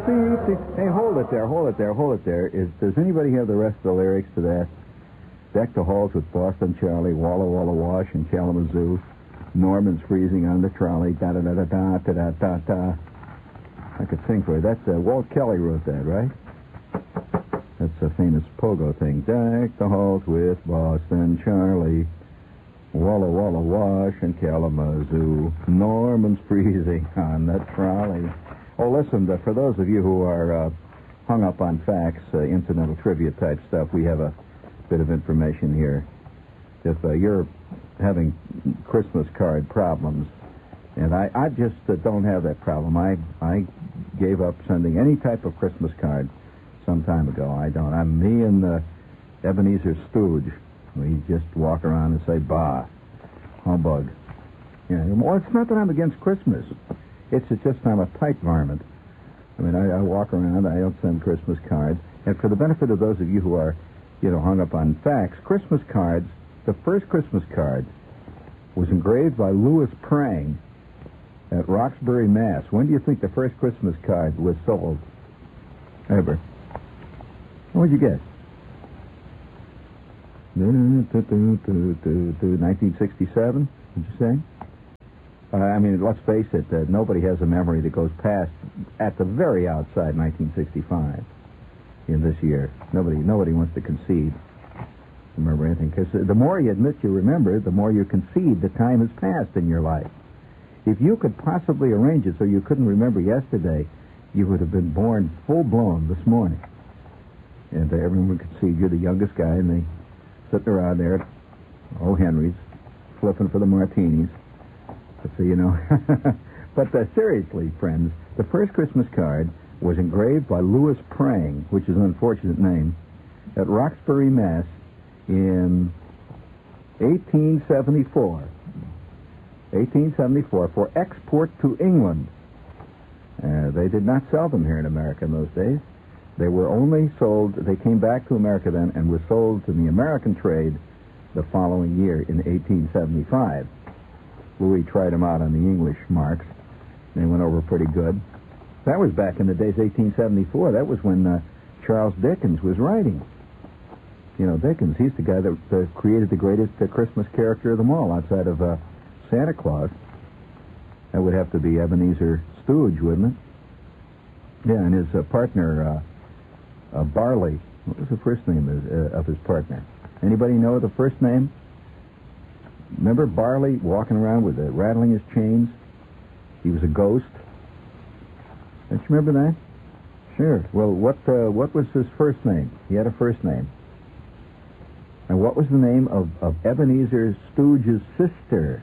Hey, hold it there. Does anybody have the rest of the lyrics to that? Deck the halls with Boston Charlie, Walla Walla Wash, and Kalamazoo. Norman's freezing on the trolley. Da da da da da da da da da. I could sing for you. That's Walt Kelly wrote that, right? That's a famous pogo thing. Deck the halls with Boston Charlie, Walla Walla Wash, and Kalamazoo. Norman's freezing on the trolley. Oh, listen, for those of you who are hung up on facts, incidental trivia type stuff, we have a bit of information here. If you're having Christmas card problems, and I just don't have that problem. I gave up sending any type of Christmas card some time ago. I don't. I'm me and Ebenezer Stooge. We just walk around and say, bah, humbug. Yeah, well, it's not that I'm against Christmas. It's just I'm a tight varmint. I mean, I walk around, I don't send Christmas cards. And for the benefit of those of you who are, hung up on facts, Christmas cards, the first Christmas card was engraved by Louis Prang at Roxbury, Mass. When do you think the first Christmas card was sold? Ever? What would you guess? 1967, would you say? I mean, let's face it, nobody has a memory that goes past, at the very outside, 1965 in this year. Nobody wants to concede, remember anything, because the more you admit you remember, the more you concede the time has passed in your life. If you could possibly arrange it so you couldn't remember yesterday, you would have been born full-blown this morning. And everyone would concede you're the youngest guy, and they sitting around there at O. Henry's, flipping for the martinis. So, But seriously, friends, the first Christmas card was engraved by Louis Prang, which is an unfortunate name, at Roxbury, Mass. in 1874. 1874 for export to England. They did not sell them here in America in those days. They were only sold, they came back to America then and were sold to the American trade the following year in 1875. Louis tried them out on the English marks. They went over pretty good. That was back in the days, 1874. That was when Charles Dickens was writing. Dickens, he's the guy that created the greatest Christmas character of them all, outside of Santa Claus. That would have to be Ebenezer Stooge, wouldn't it? Yeah, and his partner, Barley. What was the first name of his partner? Anybody know the first name? Remember Barley walking around with rattling his chains? He was a ghost. Don't you remember that? Sure. Well, what was his first name? He had a first name. And what was the name of Ebenezer Stooge's sister?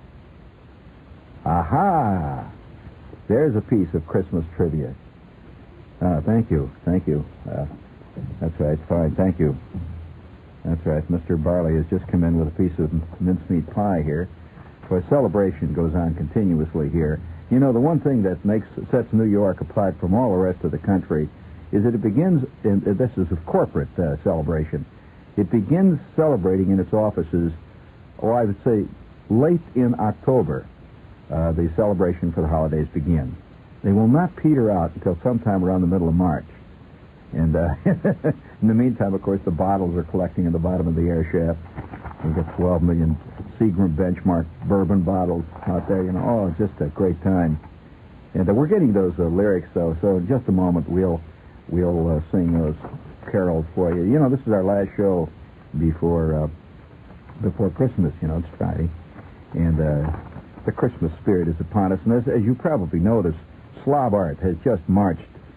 Aha! There's a piece of Christmas trivia. Thank you. That's right. Fine. Thank you. That's right. Mr. Barley has just come in with a piece of mincemeat pie here. So a celebration goes on continuously here. The one thing that sets New York apart from all the rest of the country is that it begins, this is a corporate celebration, it begins celebrating in its offices, I would say, late in October. The celebration for the holidays begin. They will not peter out until sometime around the middle of March. And in the meantime, of course, the bottles are collecting at the bottom of the air shaft. We've got 12 million Seagram benchmark bourbon bottles out there. It's just a great time. And we're getting those lyrics, though. So in just a moment, we'll sing those carols for you. This is our last show before Christmas. It's Friday, and the Christmas spirit is upon us. And as you probably noticed, Slav art has just marched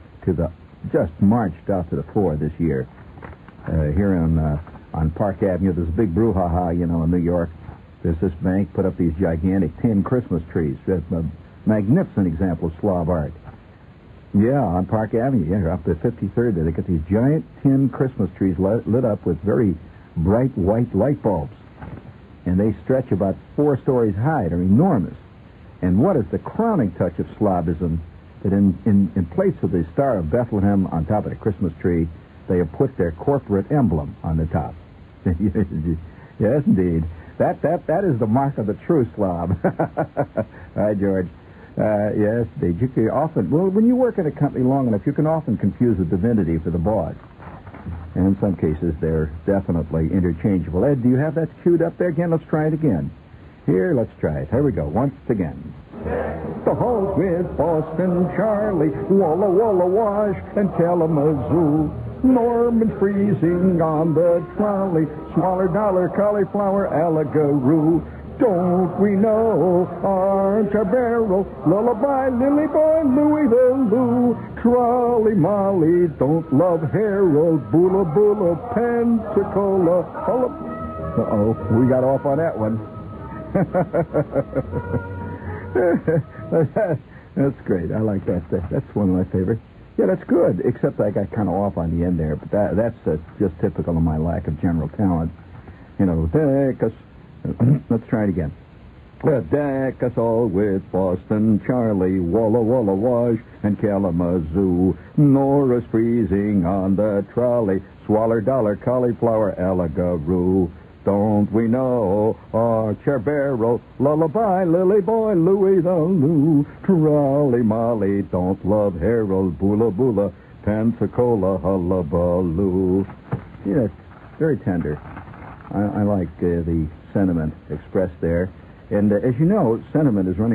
out to the fore this year. Here on Park Avenue, there's a big brouhaha, in New York. There's this bank put up these gigantic tin Christmas trees. That's a magnificent example of Slav art. Yeah, on Park Avenue, up to 53rd there, they got these giant tin Christmas trees lit up with very bright white light bulbs. And they stretch about 4 stories high. They're enormous. And what is the crowning touch of Slavism? That in place of the Star of Bethlehem on top of the Christmas tree, they have put their corporate emblem on the top. Yes, indeed. That is the mark of the true Slav. All right, George. Yes, indeed. You can often, well, when you work at a company long enough, you can often confuse a divinity for the boss. And in some cases, they're definitely interchangeable. Ed, do you have that queued up there again? Let's try it again. Here, let's try it. Here we go. Once again. The halls with Boston Charlie, Walla Walla Wash, and Kalamazoo. Norman's freezing on the trolley, Smaller Dollar, Cauliflower, Alligaroo. Don't we know Archer Barrel, Lullaby, Lily Boy, Louie the Lou, Trolley Molly, Don't Love Harold, Bula Bula, Pensacola. Uh-oh, we got off on that one. That's great. I like that. That's one of my favorites. Yeah, that's good, except I got kind of off on the end there, but that's just typical of my lack of general talent. You know, let's try it again. Deck us all with Boston Charlie, Walla Walla Wash, and Kalamazoo. Nora's freezing on the trolley, Swaller Dollar, Cauliflower, Alligaroo. Don't we know Archer Barrel, Lullaby, Lily Boy, Louie the Lou, Trolley Molly, Don't Love Harold, Bula Bula, Pensacola, Hullabaloo. Yeah, it's very tender. I like the sentiment expressed there. And as you know, sentiment is running